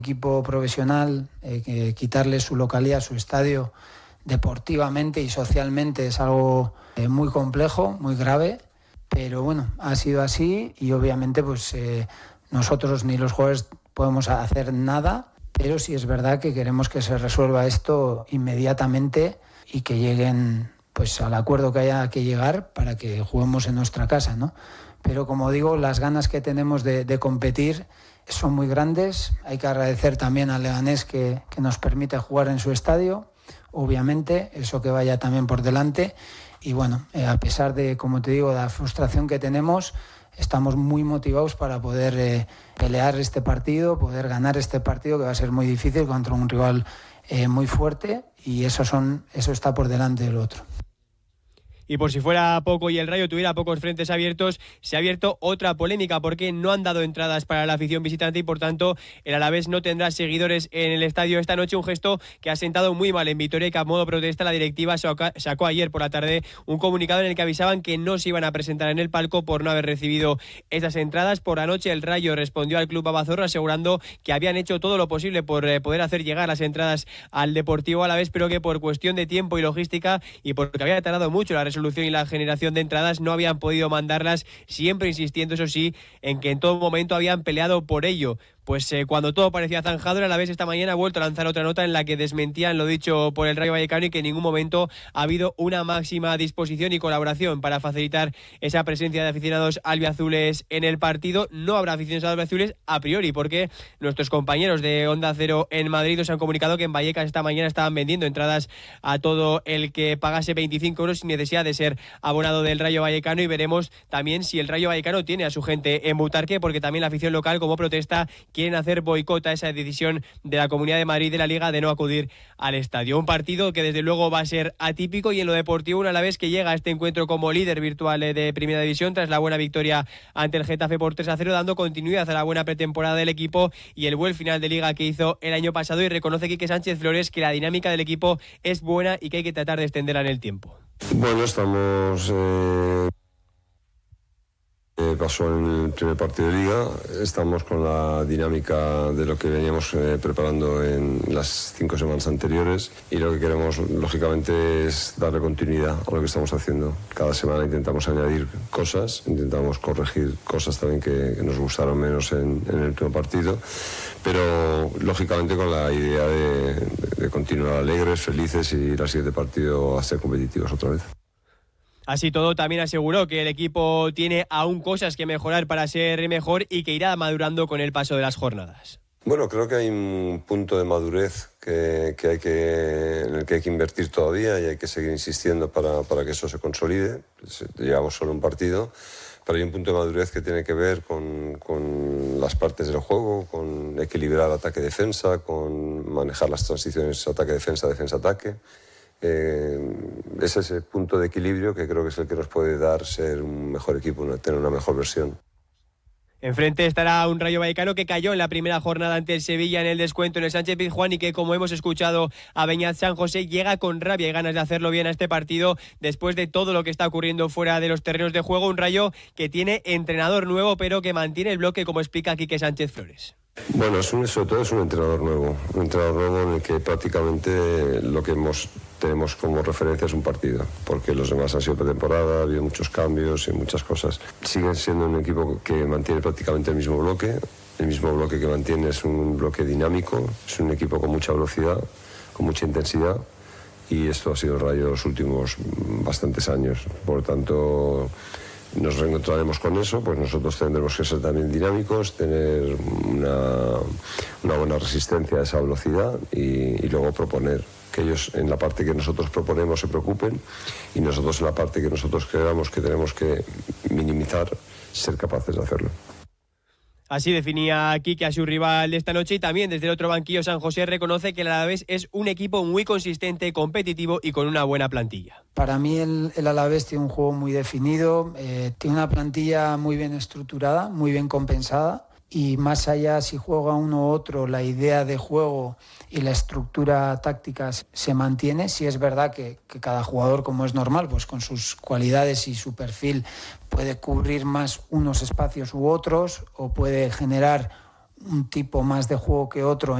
Equipo profesional, quitarle su localidad, su estadio, deportivamente y socialmente es algo muy complejo, muy grave, pero bueno, ha sido así y obviamente pues nosotros ni los jugadores podemos hacer nada, pero sí es verdad que queremos que se resuelva esto inmediatamente y que lleguen pues al acuerdo que haya que llegar para que juguemos en nuestra casa, ¿no? Pero como digo, las ganas que tenemos de competir son muy grandes. Hay que agradecer también al Leganés que nos permite jugar en su estadio, obviamente, eso que vaya también por delante. Y bueno, a pesar de, como te digo, de la frustración que tenemos, estamos muy motivados para poder pelear este partido, poder ganar este partido, que va a ser muy difícil contra un rival muy fuerte, y eso está por delante del otro. Y por si fuera poco y el Rayo tuviera pocos frentes abiertos, se ha abierto otra polémica porque no han dado entradas para la afición visitante y por tanto el Alavés no tendrá seguidores en el estadio esta noche, un gesto que ha sentado muy mal en Vitoria y que a modo protesta la directiva sacó ayer por la tarde un comunicado en el que avisaban que no se iban a presentar en el palco por no haber recibido esas entradas. Por la noche el Rayo respondió al club Abazorro asegurando que habían hecho todo lo posible por poder hacer llegar las entradas al Deportivo Alavés, pero que por cuestión de tiempo y logística y porque había tardado mucho la resolución y la generación de entradas no habían podido mandarlas, siempre insistiendo, eso sí, en que en todo momento habían peleado por ello. Pues cuando todo parecía zanjado, el Alavés esta mañana ha vuelto a lanzar otra nota en la que desmentían lo dicho por el Rayo Vallecano y que en ningún momento ha habido una máxima disposición y colaboración para facilitar esa presencia de aficionados albiazules en el partido. No habrá aficionados albiazules a priori porque nuestros compañeros de Onda Cero en Madrid nos han comunicado que en Vallecas esta mañana estaban vendiendo entradas a todo el que pagase 25 euros sin necesidad de ser abonado del Rayo Vallecano, y veremos también si el Rayo Vallecano tiene a su gente en Butarque, porque también la afición local como protesta quieren hacer boicot a esa decisión de la Comunidad de Madrid de la Liga de no acudir al estadio. Un partido que desde luego va a ser atípico y en lo deportivo un Alavés que llega a este encuentro como líder virtual de Primera División tras la buena victoria ante el Getafe por 3-0, dando continuidad a la buena pretemporada del equipo y el buen final de Liga que hizo el año pasado, y reconoce Quique Sánchez Flores que la dinámica del equipo es buena y que hay que tratar de extenderla en el tiempo. Bueno, estamos... pasó en el primer partido de Liga, estamos con la dinámica de lo que veníamos preparando en las 5 semanas anteriores, y lo que queremos lógicamente es darle continuidad a lo que estamos haciendo. Cada semana intentamos añadir cosas, intentamos corregir cosas también que nos gustaron menos en el último partido, pero lógicamente con la idea de continuar alegres, felices y ir al siguiente partido a ser competitivos otra vez. Así todo, también aseguró que el equipo tiene aún cosas que mejorar para ser mejor y que irá madurando con el paso de las jornadas. Bueno, creo que hay un punto de madurez en el que hay que invertir todavía y hay que seguir insistiendo para que eso se consolide. Llevamos solo un partido, pero hay un punto de madurez que tiene que ver con las partes del juego, con equilibrar ataque-defensa, con manejar las transiciones ataque-defensa, defensa-ataque. Es ese punto de equilibrio que creo que es el que nos puede dar ser un mejor equipo, tener una mejor versión. Enfrente estará un Rayo Vallecano que cayó en la primera jornada ante el Sevilla en el descuento en el Sánchez Pizjuán y que, como hemos escuchado a Beñat San José, llega con rabia y ganas de hacerlo bien a este partido después de todo lo que está ocurriendo fuera de los terrenos de juego. Un Rayo que tiene entrenador nuevo pero que mantiene el bloque, como explica Quique Sánchez Flores. Bueno, sobre todo es un entrenador nuevo en el que prácticamente lo que tenemos como referencia es un partido, porque los demás han sido pretemporada, ha habido muchos cambios y muchas cosas. Siguen siendo un equipo que mantiene prácticamente el mismo bloque que mantiene es un bloque dinámico, es un equipo con mucha velocidad, con mucha intensidad, y esto ha sido el Rayo los últimos bastantes años. Por lo tanto, nos reencontraremos con eso, pues nosotros tendremos que ser también dinámicos, tener una buena resistencia a esa velocidad y luego proponer. Que ellos en la parte que nosotros proponemos se preocupen y nosotros en la parte que nosotros creamos que tenemos que minimizar, ser capaces de hacerlo. Así definía Quique a su rival de esta noche, y también desde el otro banquillo San José reconoce que el Alavés es un equipo muy consistente, competitivo y con una buena plantilla. Para mí el Alavés tiene un juego muy definido, tiene una plantilla muy bien estructurada, muy bien compensada, y más allá si juega uno u otro, la idea de juego y la estructura táctica se mantiene. Sí es verdad que cada jugador, como es normal, pues con sus cualidades y su perfil puede cubrir más unos espacios u otros o puede generar un tipo más de juego que otro